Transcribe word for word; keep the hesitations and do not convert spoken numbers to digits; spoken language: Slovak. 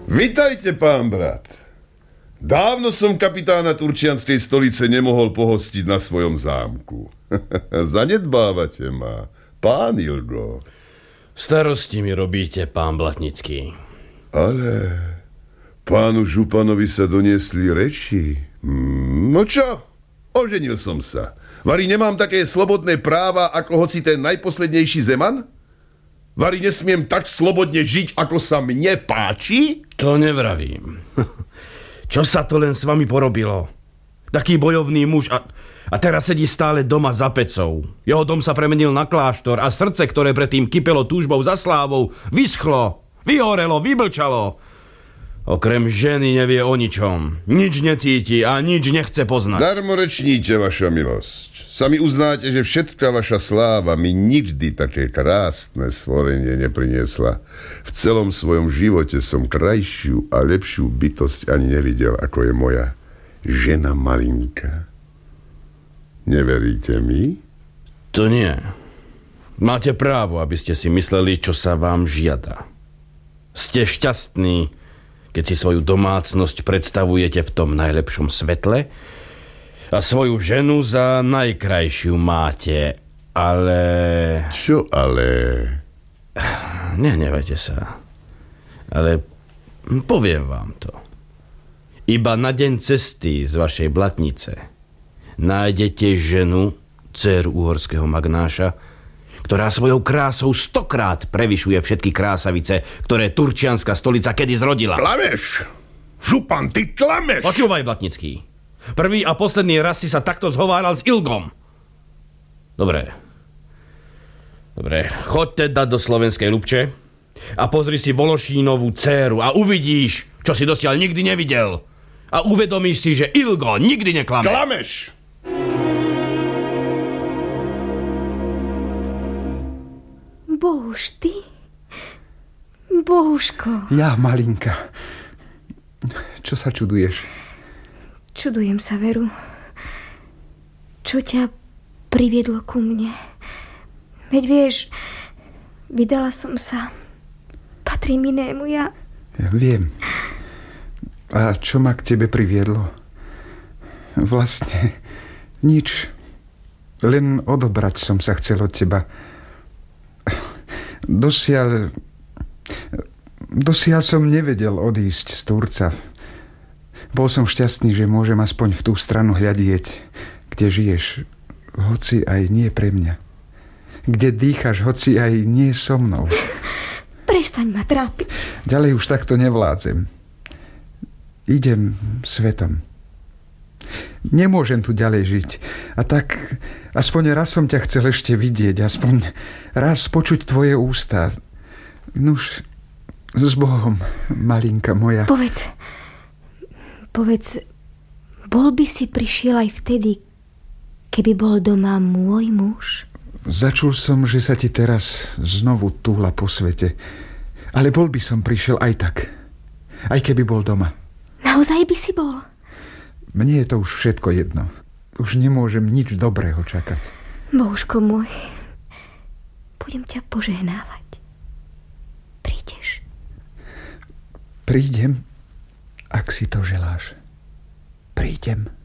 Vitajte, pán brat. Dávno som kapitána Turčianskej stolice nemohol pohostiť na svojom zámku. Zanedbávate ma, pán Ilgo. Starosti mi robíte, pán Blatnický. Ale pánu županovi sa doniesli reči. No čo? Oženil som sa. Vari nemám také slobodné práva, ako hoci ten najposlednejší zeman? Vari nesmiem tak slobodne žiť, ako sa mne páči? To nevravím. Čo sa to len s vami porobilo? Taký bojovný muž a, a teraz sedí stále doma za pecou. Jeho dom sa premenil na kláštor a srdce, ktoré predtým kypelo túžbou za slávou, vyschlo, vyhorelo, vyblčalo. Okrem ženy nevie o ničom. Nič necíti a nič nechce poznať. Darmo rečníte, vaša milosť. Sami uznáte, že všetká vaša sláva mi nikdy také krásne stvorenie nepriniesla. V celom svojom živote som krajšiu a lepšiu bytosť ani nevidel, ako je moja žena Malinka. Neveríte mi? To nie. Máte právo, aby ste si mysleli, čo sa vám žiada. Ste šťastní, keď si svoju domácnosť predstavujete v tom najlepšom svetle a svoju ženu za najkrajšiu máte, ale... Čo ale? Nehnevajte sa. Ale poviem vám to. Iba na deň cesty z vašej Blatnice nájdete ženu, dcéru uhorského magnáša, ktorá svojou krásou stokrát prevyšuje všetky krásavice, ktoré Turčianska stolica kedy zrodila. Klameš! Župan, ty klameš! Počúvaj, Blatnický. Prvý a posledný raz si sa takto zhováral s Ilgom. Dobre. Dobre, choď teda do Slovenskej Ľupče a pozri si Vološínovú dcéru a uvidíš, čo si dosiaľ nikdy nevidel. A uvedomíš si, že Ilgo nikdy neklame. Klameš! Bohuž, ty? Bohuško. Ja, Malinka. Čo sa čuduješ? Čudujem sa, Veru. Čo ťa priviedlo ku mne? Veď vieš, vydala som sa. Patrím inému, ja... Ja viem. A čo ma k tebe priviedlo? Vlastne nič. Len odobrať som sa chcel od teba. Dosiaľ... Dosiaľ som nevedel odísť z Turca. Bol som šťastný, že môžem aspoň v tú stranu hľadieť, kde žiješ, hoci aj nie pre mňa. Kde dýchaš, hoci aj nie so mnou. Prestaň ma trápiť. Ďalej už takto nevládzem. Idem svetom. Nemôžem tu ďalej žiť. A tak aspoň raz som ťa chcel ešte vidieť, aspoň raz počuť tvoje ústa. Nuž, s Bohom, Malinka moja. Povedz... Povedz, bol by si prišiel aj vtedy, keby bol doma môj muž? Začul som, že sa ti teraz znovu túla po svete. Ale bol by som prišiel aj tak. Aj keby bol doma. Naozaj by si bol? Mne je to už všetko jedno. Už nemôžem nič dobrého čakať. Bohuško môj, budem ťa požehnávať. Prídeš? Prídem. Ak si to želáš, prídem.